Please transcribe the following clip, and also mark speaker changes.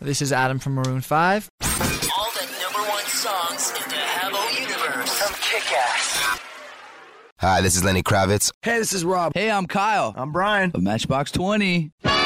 Speaker 1: This is Adam from Maroon 5.
Speaker 2: All the #1 songs in the Habbo universe. From Kick-Ass.
Speaker 3: Hi, this is Lenny Kravitz.
Speaker 4: Hey, this is Rob.
Speaker 5: Hey, I'm Kyle.
Speaker 4: I'm Brian.
Speaker 5: Of Matchbox 20.